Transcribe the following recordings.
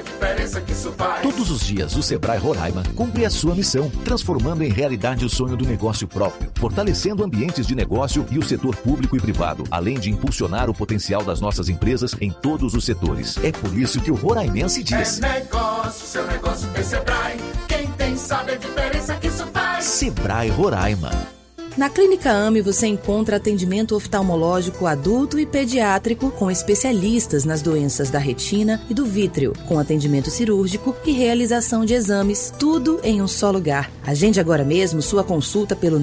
diferença que isso faz. Todos os dias, o Sebrae Roraima cumpre a sua missão, transformando em realidade o sonho do negócio próprio, fortalecendo ambientes de negócio e o setor público e privado, além de impulsionar o potencial das nossas empresas em todos os setores. É por isso que o roraimense diz: é negócio, seu negócio tem Sebrae. Quem tem sabe a diferença que isso faz. Sebrae Roraima. Na Clínica AME você encontra atendimento oftalmológico adulto e pediátrico com especialistas nas doenças da retina e do vítreo, com atendimento cirúrgico e realização de exames, tudo em um só lugar. Agende agora mesmo sua consulta pelo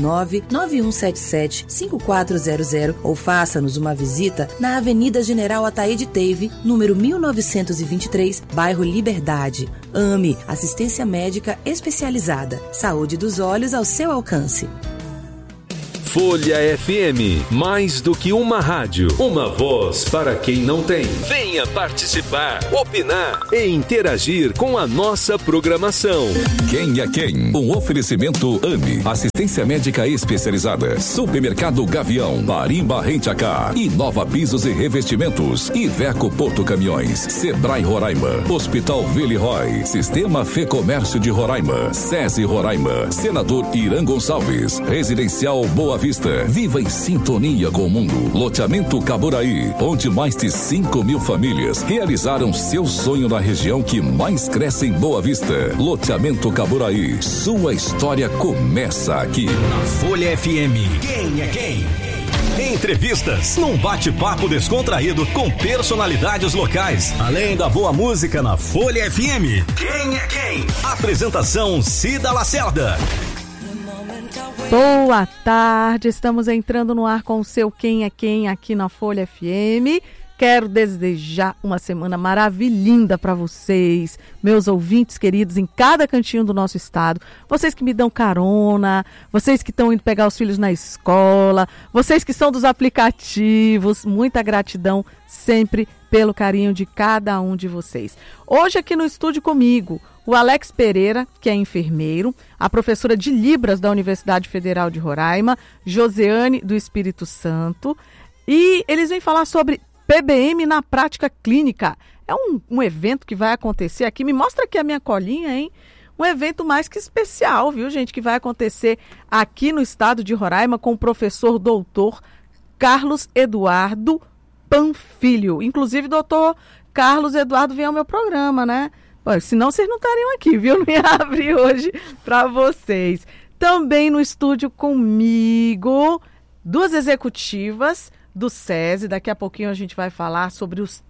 99177-5400 ou faça-nos uma visita na Avenida General Ataíde Teive, número 1923, bairro Liberdade. AME, assistência médica especializada. Saúde dos olhos ao seu alcance. Folha FM, mais do que uma rádio, uma voz para quem não tem. Venha participar, opinar e interagir com a nossa programação. Quem é quem? Um oferecimento AME, assistência médica especializada. Supermercado Gavião, Marimba Rent-A-Car, Inova Pisos e Revestimentos, Iveco Porto Caminhões, Sebrae Roraima, Hospital Villeroy, Sistema Fê Comércio de Roraima, SESI Roraima, Senador Irã Gonçalves, Residencial Boa Vista, viva em sintonia com o mundo. Loteamento Caburaí, onde mais de 5.000 famílias realizaram seu sonho na região que mais cresce em Boa Vista. Loteamento Caburaí, sua história começa aqui. Na Folha FM, quem é quem? Entrevistas, num bate-papo descontraído com personalidades locais. Além da boa música na Folha FM, quem é quem? Apresentação Cida Lacerda. Boa tarde, estamos entrando no ar com o seu Quem é Quem aqui na Folha FM. Quero desejar uma semana maravilhosa para vocês, meus ouvintes queridos em cada cantinho do nosso estado. Vocês que me dão carona, vocês que estão indo pegar os filhos na escola, vocês que são dos aplicativos, muita gratidão sempre pelo carinho de cada um de vocês. Hoje aqui no estúdio comigo, o Alex Pereira, que é enfermeiro, a professora de Libras da Universidade Federal de Roraima, Joseane do Espírito Santo, e eles vêm falar sobre PBM na prática clínica. É um evento que vai acontecer aqui, me mostra aqui a minha colinha, hein? Um evento mais que especial, viu, gente, que vai acontecer aqui no estado de Roraima com o professor doutor Carlos Eduardo Panfilho. Inclusive, doutor Carlos Eduardo vem ao meu programa, né? Bom, senão vocês não estariam aqui, viu? Não ia abrir hoje para vocês. Também no estúdio comigo, duas executivas do SESI. Daqui a pouquinho a gente vai falar sobre os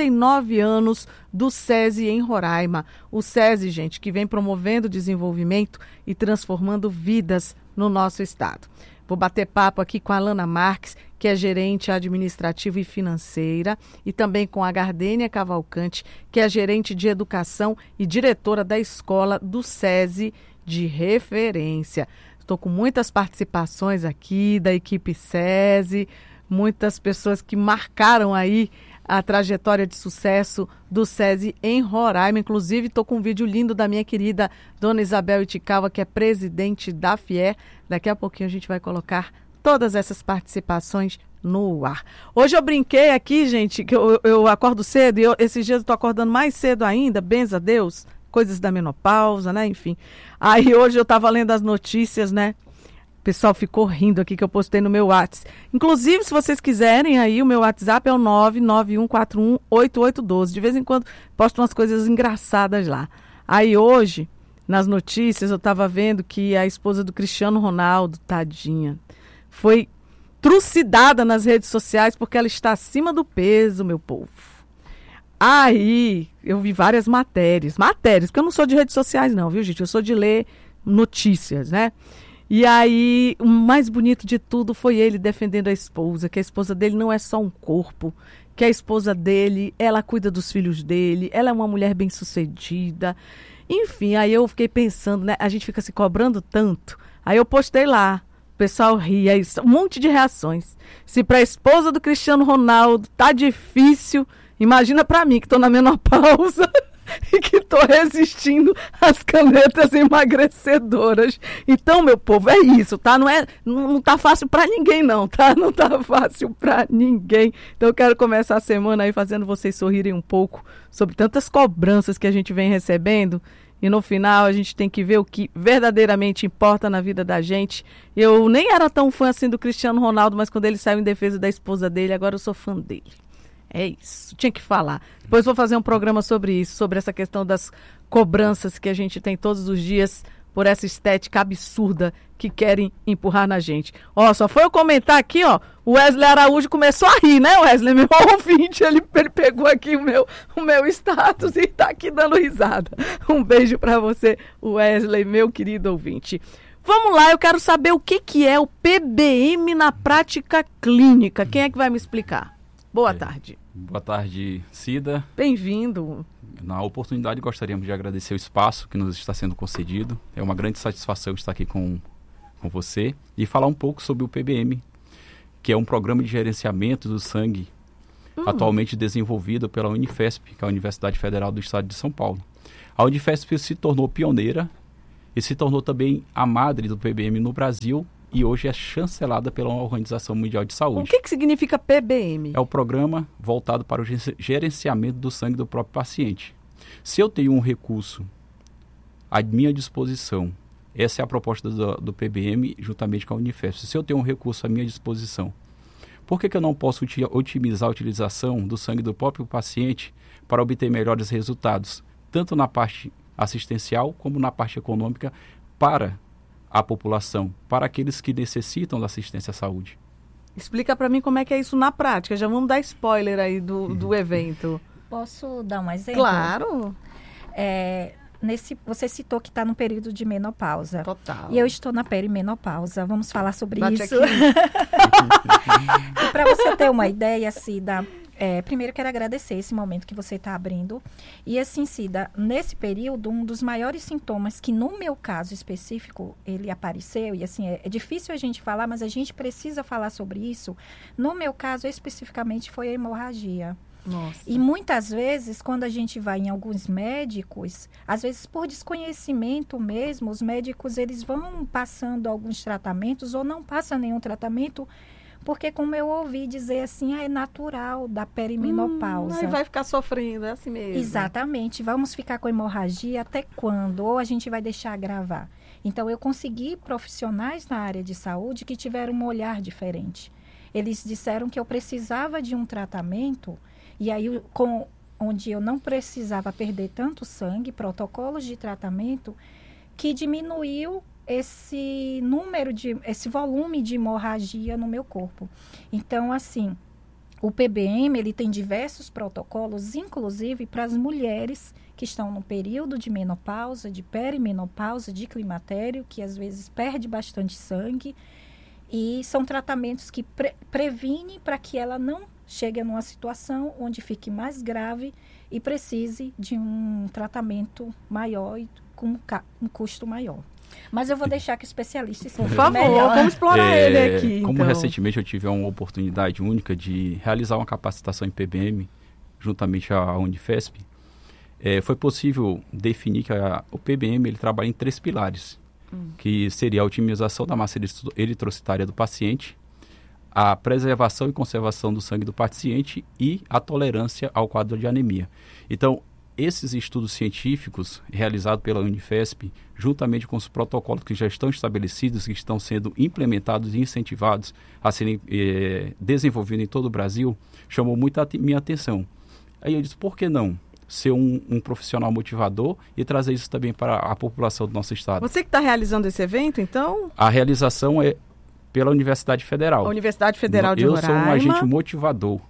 39 anos do SESI em Roraima. O SESI, gente, que vem promovendo desenvolvimento e transformando vidas no nosso estado. Vou bater papo aqui com a Alana Marques, que é gerente administrativa e financeira, e também com a Gardênia Cavalcante, que é gerente de educação e diretora da escola do SESI de referência. Estou com muitas participações aqui da equipe SESI, muitas pessoas que marcaram aí a trajetória de sucesso do SESI em Roraima. Inclusive, estou com um vídeo lindo da minha querida Dona Isabel Iticava, que é presidente da FIER. Daqui a pouquinho a gente vai colocar todas essas participações no ar. Hoje eu brinquei aqui, gente, que eu acordo cedo e esses dias eu estou acordando mais cedo ainda, benza a Deus, coisas da menopausa, né, enfim. Aí hoje eu estava lendo as notícias, né, o pessoal ficou rindo aqui que eu postei no meu WhatsApp. Inclusive, se vocês quiserem aí, o meu WhatsApp é o 991418812. De vez em quando posto umas coisas engraçadas lá. Aí hoje, nas notícias, eu estava vendo que a esposa do Cristiano Ronaldo, tadinha, foi trucidada nas redes sociais porque ela está acima do peso, meu povo. Aí, eu vi várias matérias, porque eu não sou de redes sociais não, viu, gente? Eu sou de ler notícias, né? E aí, o mais bonito de tudo foi ele defendendo a esposa, que a esposa dele não é só um corpo, que a esposa dele, ela cuida dos filhos dele, ela é uma mulher bem-sucedida. Enfim, aí eu fiquei pensando, né? A gente fica se cobrando tanto. Aí eu postei lá, o pessoal ria, um monte de reações. Se para a esposa do Cristiano Ronaldo tá difícil, imagina para mim que tô na menopausa e que tô resistindo às canetas emagrecedoras. Então, meu povo, é isso, tá? Não tá fácil para ninguém, não, tá? Não tá fácil para ninguém. Então, eu quero começar a semana aí fazendo vocês sorrirem um pouco sobre tantas cobranças que a gente vem recebendo. E no final a gente tem que ver o que verdadeiramente importa na vida da gente. Eu nem era tão fã assim do Cristiano Ronaldo, mas quando ele saiu em defesa da esposa dele, agora eu sou fã dele. É isso, tinha que falar. Depois vou fazer um programa sobre isso, sobre essa questão das cobranças que a gente tem todos os dias por essa estética absurda que querem empurrar na gente. Ó, só foi eu comentar aqui, ó, o Wesley Araújo começou a rir, né, Wesley? Meu ouvinte, ele pegou aqui o meu status e tá aqui dando risada. Um beijo pra você, Wesley, meu querido ouvinte. Vamos lá, eu quero saber o que é o PBM na prática clínica. Quem é que vai me explicar? Boa tarde. Boa tarde, Cida. Bem-vindo. Na oportunidade, gostaríamos de agradecer o espaço que nos está sendo concedido. É uma grande satisfação estar aqui com você e falar um pouco sobre o PBM, que é um programa de gerenciamento do sangue atualmente desenvolvido pela Unifesp, que é a Universidade Federal do Estado de São Paulo. A Unifesp se tornou pioneira e se tornou também a madre do PBM no Brasil e hoje é chancelada pela Organização Mundial de Saúde. O que significa PBM? É o programa voltado para o gerenciamento do sangue do próprio paciente. Se eu tenho um recurso à minha disposição, essa é a proposta do PBM juntamente com a Unifesp. Se eu tenho um recurso à minha disposição, por que eu não posso otimizar a utilização do sangue do próprio paciente para obter melhores resultados, tanto na parte assistencial como na parte econômica para a população, para aqueles que necessitam da assistência à saúde? Explica para mim como é que é isso na prática. Já vamos dar spoiler aí do evento. Posso dar um exemplo? Claro. Você citou que está no período de menopausa. Total. E eu estou na perimenopausa. Vamos falar sobre Bate isso. Aqui. Para você ter uma ideia, Cida, primeiro quero agradecer esse momento que você está abrindo. E assim, Cida, nesse período, um dos maiores sintomas que no meu caso específico, ele apareceu, e assim, é difícil a gente falar, mas a gente precisa falar sobre isso. No meu caso, especificamente, foi a hemorragia. Nossa. E muitas vezes, quando a gente vai em alguns médicos, às vezes por desconhecimento mesmo, os médicos eles vão passando alguns tratamentos ou não passam nenhum tratamento, porque como eu ouvi dizer assim, é natural da perimenopausa. Aí vai ficar sofrendo, é assim mesmo. Exatamente. Vamos ficar com hemorragia até quando? Ou a gente vai deixar agravar? Então, eu consegui profissionais na área de saúde que tiveram um olhar diferente. Eles disseram que eu precisava de um tratamento, e aí, onde eu não precisava perder tanto sangue, protocolos de tratamento, que diminuiu esse volume de hemorragia no meu corpo. Então, assim, o PBM, ele tem diversos protocolos, inclusive para as mulheres que estão no período de menopausa, de perimenopausa, de climatério, que às vezes perde bastante sangue, e são tratamentos que previnem para que ela não chegue numa situação onde fique mais grave e precise de um tratamento maior e com um custo maior. Mas eu vou deixar que o especialista explique. Por favor, melhor. vamos explorar ele aqui. Como então, recentemente eu tive uma oportunidade única de realizar uma capacitação em PBM, juntamente à Unifesp, foi possível definir que o PBM ele trabalha em 3 pilares, que seria a otimização da massa eritrocitária do paciente, a preservação e conservação do sangue do paciente e a tolerância ao quadro de anemia. Então, esses estudos científicos realizados pela Unifesp, juntamente com os protocolos que já estão estabelecidos, que estão sendo implementados e incentivados a serem desenvolvidos em todo o Brasil, chamou muito a minha atenção. Aí eu disse, por que não ser um profissional motivador e trazer isso também para a população do nosso estado? Você que está realizando esse evento, então? A realização é pela Universidade Federal. A Universidade Federal de Roraima. Eu sou um agente motivador.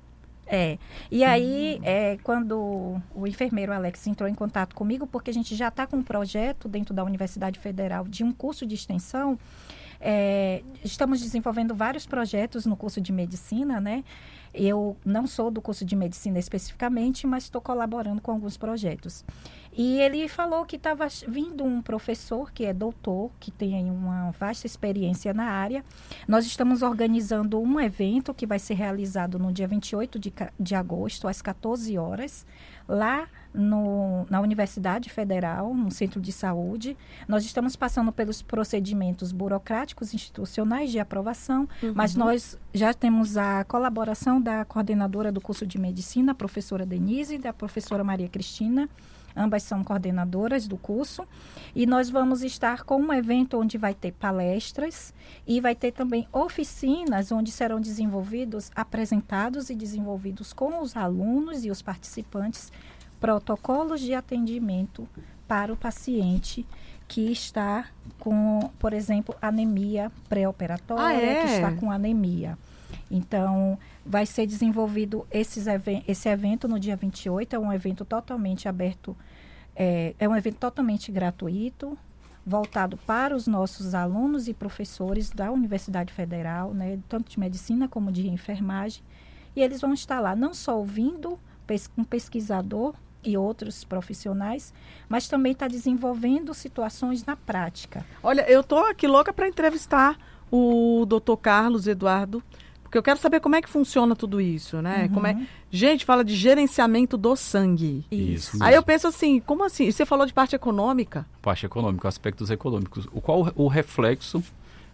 E aí, quando o enfermeiro Alex entrou em contato comigo, porque a gente já está com um projeto dentro da Universidade Federal de um curso de extensão, estamos desenvolvendo vários projetos no curso de medicina, né? Eu não sou do curso de medicina especificamente, mas estou colaborando com alguns projetos. E ele falou que estava vindo um professor que é doutor, que tem uma vasta experiência na área. Nós estamos organizando um evento que vai ser realizado no dia 28 de agosto, às 14 horas, lá na Universidade Federal, no Centro de Saúde. Nós estamos passando pelos procedimentos burocráticos institucionais de aprovação, mas nós já temos a colaboração da coordenadora do curso de medicina, a professora Denise, e da professora Maria Cristina. Ambas são coordenadoras do curso. E nós vamos estar com um evento onde vai ter palestras e vai ter também oficinas onde serão apresentados e desenvolvidos com os alunos e os participantes protocolos de atendimento para o paciente que está com, por exemplo, anemia pré-operatória, que está com anemia. Então, vai ser desenvolvido esse evento no dia 28, é um evento totalmente aberto, é um evento totalmente gratuito, voltado para os nossos alunos e professores da Universidade Federal, né, tanto de medicina como de enfermagem, e eles vão estar lá não só ouvindo um pesquisador e outros profissionais, mas também está desenvolvendo situações na prática. Olha, eu estou aqui louca para entrevistar o Dr. Carlos Eduardo, porque eu quero saber como é que funciona tudo isso, né? Gente, fala de gerenciamento do sangue. Isso. Aí eu penso assim, como assim? Você falou de parte econômica? Parte econômica, aspectos econômicos. O qual o reflexo